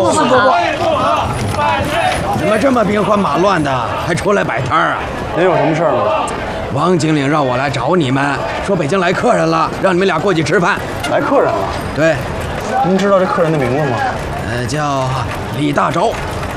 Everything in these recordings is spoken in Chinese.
怎么这么兵荒马乱的，还出来摆摊啊？ 您有什么事儿吗？ 王经理让我来找你们，说北京来客人了，让你们俩过去吃饭。 来客人了？ 对。 您知道这客人的名字吗？ 叫李大钊。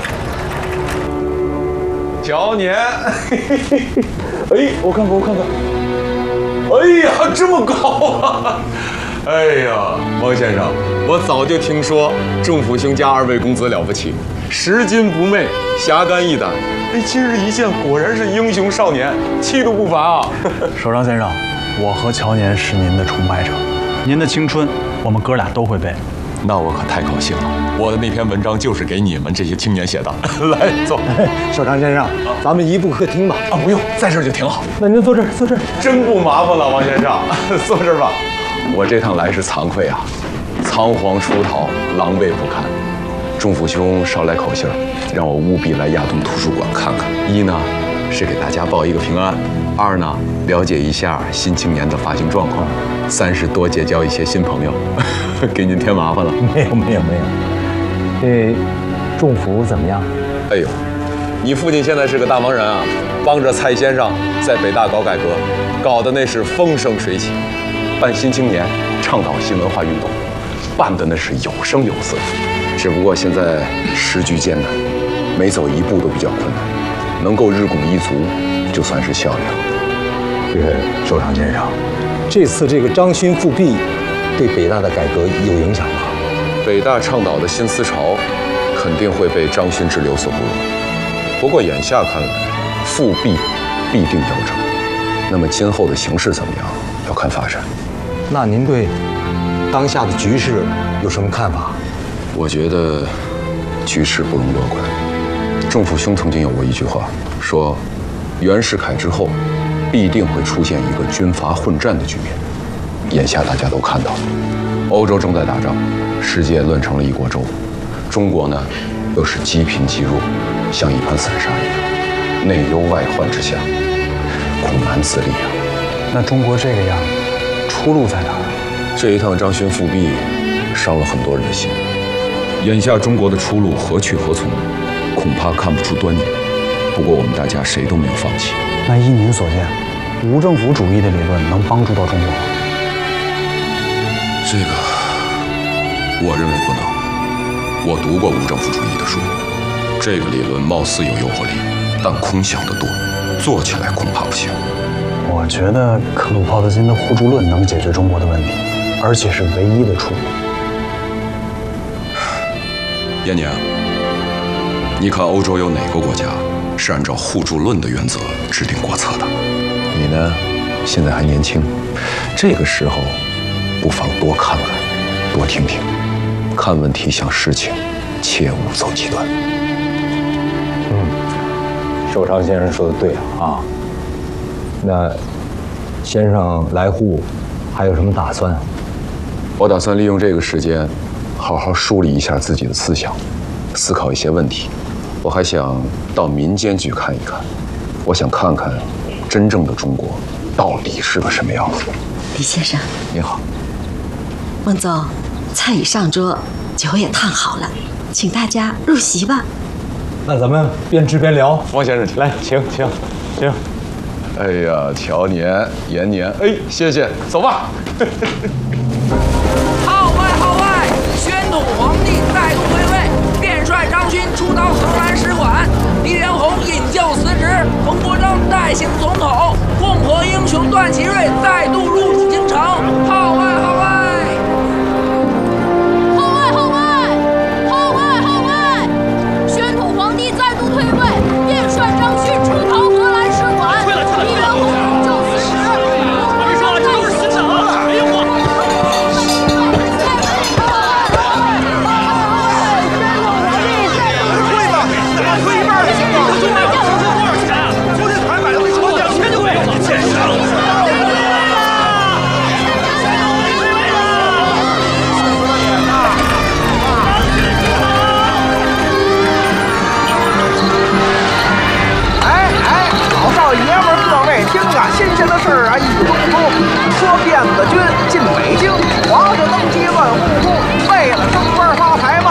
乔年，哎，我看看。哎呀，这么高啊！哎呀，王先生，我早就听说仲甫兄家二位公子了不起，10斤不昧，侠肝义胆。哎，今日一见，果然是英雄少年，气度不凡啊！ 首长先生，我和乔年是您的崇拜者，您的青春，我们哥俩都会背。 那我可太高兴了，我的那篇文章就是给你们这些青年写的。来，坐。 首长先生，咱们移步客厅吧。 啊，不用，在这儿就挺好。 那您坐这儿，坐这儿。 真不麻烦了，王先生，坐这儿吧。我这趟来是惭愧啊，仓皇出逃，狼狈不堪。仲甫兄捎来口信儿，让我务必来亚东图书馆看看。一呢，是给大家报一个平安；二呢，了解一下新青年的发型状况；三是多结交一些新朋友。给您添麻烦了？ 没有。这仲甫怎么样？ 哎呦，你父亲现在是个大忙人啊，帮着蔡先生在北大搞改革，搞得那是风生水起，办新青年，倡导新文化运动，办的那是有声有色。只不过现在时局艰难，每走一步都比较困难，能够日拱一卒，就算是效力了。 这个首长先生，这次这个张勋复辟，对北大的改革有影响吗？ 北大倡导的新思潮，肯定会被张勋之流所不容。不过眼下看来，复辟必定有成。那么今后的形势怎么样，要看发展。 那您对当下的局势有什么看法？ 我觉得局势不容乐观。仲甫兄曾经有过一句话，说袁世凯之后，必定会出现一个军阀混战的局面。眼下大家都看到了，欧洲正在打仗，世界乱成了一锅粥，中国呢，又是积贫积弱，像一盘散沙一样，内忧外患之下，苦难自立啊。 那中国这个样，出路在哪儿？ 这一趟张勋复辟，伤了很多人的心。眼下中国的出路何去何从，恐怕看不出端倪。不过我们大家谁都没有放弃。 那依您所见，无政府主义的理论能帮助到中国吗？ 这个，我认为不能。我读过无政府主义的书，这个理论貌似有诱惑力，但空想得多，做起来恐怕不行。 我觉得克鲁泡特金的互助论能解决中国的问题，而且是唯一的出路。 燕娘，你看欧洲有哪个国家是按照互助论的原则制定国策的？你呢，现在还年轻，这个时候不妨多看看，多听听，看问题想事情，切勿走极端。 首长先生说的对啊。那先生来沪还有什么打算？ 我打算利用这个时间，好好梳理一下自己的思想，思考一些问题。我还想到民间去看一看，我想看看真正的中国到底是个什么样子。 李先生， 您好。 孟总，菜已上桌，酒也烫好了，请大家入席吧。 那咱们边吃边聊。 王先生， 来，请。 哎呀，乔年、延年，哎，谢谢，走吧。